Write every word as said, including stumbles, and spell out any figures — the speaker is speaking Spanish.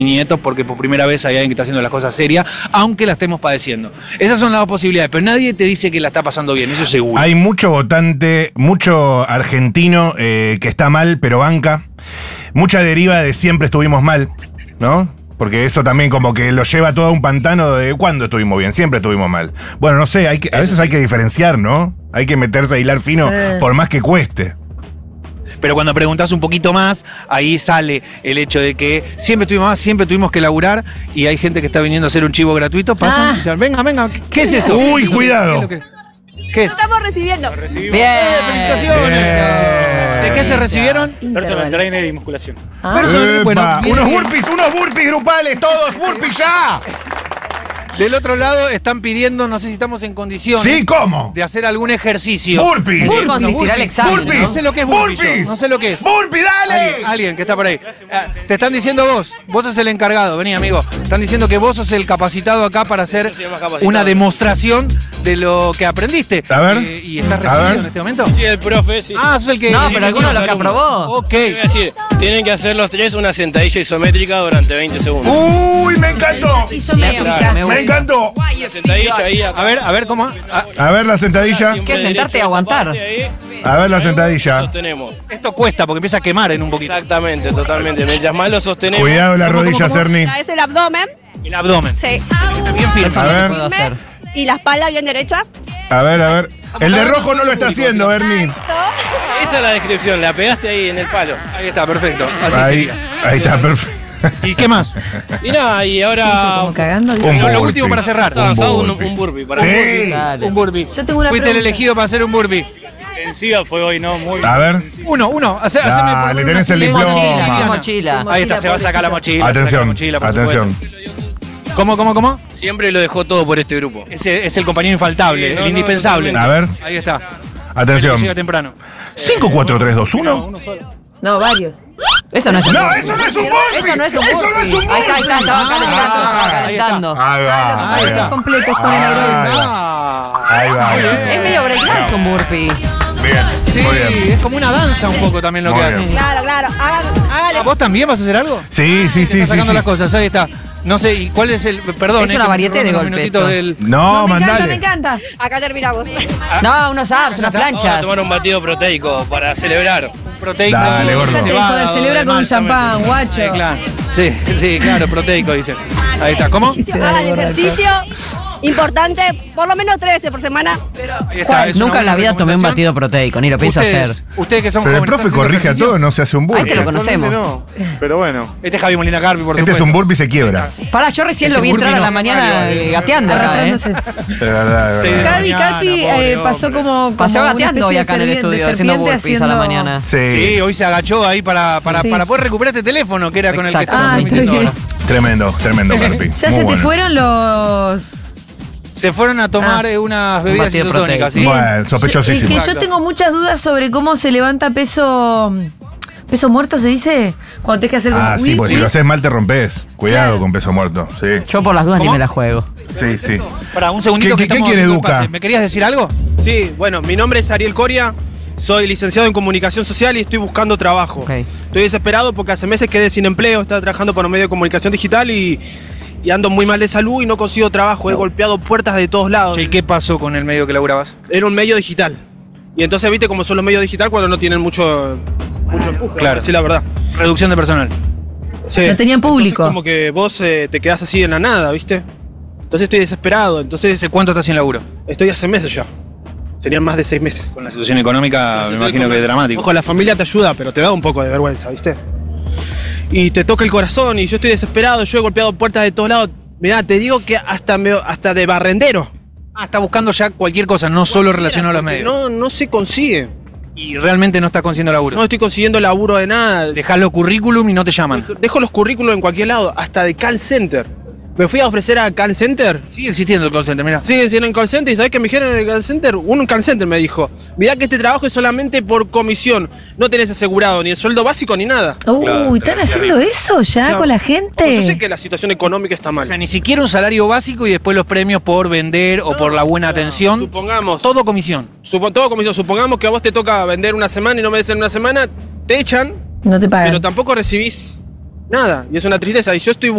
nietos porque por primera vez hay alguien que está haciendo las cosas serias, aunque la estemos padeciendo. Esas son las dos posibilidades, pero nadie te dice que la está pasando bien, eso seguro. Hay mucho votante, mucho argentino eh, que está mal, pero banca. Mucha deriva de siempre estuvimos mal, ¿no? Porque eso también como que lo lleva todo a un pantano de cuándo estuvimos bien, siempre estuvimos mal. Bueno, no sé, hay que, a veces hay que diferenciar, ¿no? Hay que meterse a hilar fino Eh. por más que cueste. Pero cuando preguntás un poquito más, ahí sale el hecho de que siempre tuvimos más, siempre tuvimos que laburar y hay gente que está viniendo a hacer un chivo gratuito, pasan Ah. y dicen, venga, venga, ¿qué, qué es eso? Uy, ¿Qué es eso? cuidado. ¿Qué es lo que- ¿Qué es? Estamos recibiendo. Recibimos Bien. Eh, ¡Felicitaciones! Bien. ¿De qué se recibieron? personal Intervalo. trainer y musculación. Ah. Personal- Epa, bueno, bien, unos bien. burpees, unos burpees grupales, todos, burpees ya. Del otro lado están pidiendo, no sé si estamos en condiciones Sí, ¿cómo? de hacer algún ejercicio. Burpees. Burpees consistirá el examen, Burpees. No sé lo que es burpees. yo, Burpees. No sé lo que es. ¡Burpee, dale! Alguien, alguien que está por ahí. Ah, te están diciendo vos, vos sos el encargado, vení amigo. Están diciendo que vos sos el capacitado acá para hacer Yo soy el más capacitado. una demostración de lo que aprendiste. A ver. Eh, ¿Y estás A recibido ver. en este momento? Sí, el profe, sí. Ah, sos el que... No, el pero que alguno de enseñó los que a los alumnos. aprobó. Ok. Te voy a decir, tienen que hacer los tres una sentadilla isométrica durante veinte segundos. ¡Uy, me encantó! Isométrica. Me encantó. Una sentadilla ahí acá. A ver, a ver, ¿cómo? Ah, A ver la sentadilla. Siempre ¿Qué, sentarte derecho, y aguantar? parte ahí. A ver la sentadilla. Sostenemos. esto cuesta porque empieza a quemar en un poquito. Exactamente, totalmente. Mientras más lo sostenemos. Cuidado la ¿Cómo, cómo, rodilla, cómo? Cerny. Es el abdomen. El abdomen. Sí. Bien firme. A ver. Puedo hacer. Y la espalda bien derecha. A ver, a ver. El de rojo no lo está haciendo, Bernie. Esa es la descripción, la pegaste ahí en el palo. Ahí está, perfecto. Así Ahí, sería. ahí está, perfecto. ¿Y qué más? Y nada, y ahora. Como cagando. Un Lo, lo burpee. último para cerrar. Un avanzado un, burpee. un burpee. Para Sí. Dale. Un burpee. Yo tengo una Fuiste el pregunta. elegido para hacer un burpee. Intensiva fue hoy, ¿no? Muy A ver. Uno, uno. Hace, Dale, haceme por lo menos tenés una el serie. diploma. Mochila, sin Sin mochila. Ahí está, se va a sacar la mochila. se saca la Atención, mochila, por atención. supuesto. ¿Cómo, cómo, cómo? Siempre lo dejó todo por este grupo. Ese es el compañero infaltable, Sí, no, el no, indispensable. A ver. Ahí está. Atención. Llega temprano. cinco, cuatro, tres, dos, uno. No, varios. Eso no es un No, burpee. eso no es un burpee. Eso no es un Eso no es un burpee. Ahí está, ahí está, estaba calentando, estaba Ah, ahí está. calentando. Ahí va, ahí va. Completos con el aeróbico. Ah. Ahí va. Es medio breakdance un burpee. Bien, Sí, muy bien. es como una danza un poco también lo Muy que bien. hace. Claro, claro. Hagan- hágale. ¿Vos también vas a hacer algo? Sí, sí, Te sí, está sí. sacando sí. las cosas, ahí está. No sé, ¿y cuál es el...? Perdón, Es eh, una que me varieté de roban unos golpe minutitos esto. del- No, me encanta, me mandale. encanta. Acá terminamos. No, unos abs, unas Vamos a planchas. tomar un batido proteico para celebrar. Proteico. Dale, gordo. Dejate de cebada, joder, celebra de con mal, champán, también. guacho. Sí, claro. Sí, sí, claro, proteico, dice. Ahí está, ¿cómo? Hagan ejercicio importante, por lo menos trece por semana. Ahí está, es una Nunca en la buena vida tomé un recomendación. batido proteico, ni lo pienso ustedes, hacer. Ustedes que son Pero el jóvenes, profe ¿están haciendo corrige a ejercicio? todo, no se hace un Ahí te burpee. lo conocemos. No, pero bueno. Este es Javi Molina Carpi, por Este es supuesto. un burpee y se quiebra. Pará, yo recién Este lo vi entrar a burpee la no, mañana Mario, eh, eh, gateando acá, ¿eh? Arrastrándose. De verdad, de Sí. verdad. Capi, Mañana, Capi pobre eh, pasó hombre. como, Pasó como una gateando hoy especie acá en el de servi- estudio, de Ah, haciendo serpiente burpees a la Ah, mañana. Sí, Sí. hoy se agachó ahí para, para, Sí. para poder recuperar este teléfono que era con el que Exacto. estamos Ah, está transmitiendo bien. ahora. Tremendo, tremendo, Carpi. Ya Muy se te bueno. fueron los... Se fueron a tomar Ah. eh, unas Un bebidas batido isotónicas, ¿sí? proteico. Bueno, sospechosísimo. Es que yo Exacto. tengo muchas dudas sobre cómo se levanta peso... ¿Peso muerto se dice? Cuando tenés que hacer como... Ah, sí, uy, porque si uy. lo haces mal te rompes. Cuidado Claro. con peso muerto. Sí, Yo por las dudas ¿Cómo? ni me la juego. sí, sí. Para un segundito ¿Qué- que qué- estamos qué quiere haciendo el Duca? pase. ¿Me querías decir algo? Sí, bueno, mi nombre es Ariel Coria, soy licenciado en comunicación social y estoy buscando trabajo. Ok. Estoy desesperado porque hace meses quedé sin empleo, estaba trabajando para un medio de comunicación digital y, y ando muy mal de salud y no consigo trabajo. He golpeado puertas de todos lados. Che, ¿y qué pasó con el medio que laburabas? Era un medio digital. Y entonces viste cómo son los medios digitales cuando no tienen mucho, mucho empuje. Claro. Sí, la verdad. Reducción de personal. Sí. No tenían público. Entonces, como que vos eh, te quedás así en la nada, ¿viste? Entonces estoy desesperado. Entonces ¿Hace cuánto estás sin laburo? estoy hace meses ya. Serían más de seis meses. Con la situación económica me imagino que es dramático. Ojo, la familia te ayuda, pero te da un poco de vergüenza, ¿viste? Y te toca el corazón y yo estoy desesperado, yo he golpeado puertas de todos lados. Mirá, te digo que hasta, me- hasta de barrendero. Ah, está buscando ya cualquier cosa, no solo relacionado a los Porque medios. No, no se consigue. Y realmente no estás consiguiendo laburo. No estoy consiguiendo laburo de nada. Dejás los currículum y no te llaman. Dejo los currículos en cualquier lado, hasta de call center. Me fui a ofrecer a call center. Sigue existiendo el call center, mira. Sigue siendo en call center y ¿sabés qué me dijeron en el call center? Uno en call center me dijo, mirá que este trabajo es solamente por comisión. No tenés asegurado ni el sueldo básico ni nada. Uy, Claro, ¿están te haciendo eso ya O sea, con la Yo sé gente? que la situación económica está O mal. sea, ni siquiera un salario básico y después los premios por vender o por la buena atención. Supongamos. Todo comisión. Supo- todo comisión. Supongamos que a vos te toca vender una semana y no me en una semana, te echan, No te pagan. pero tampoco recibís nada. Y es una tristeza. Y yo estoy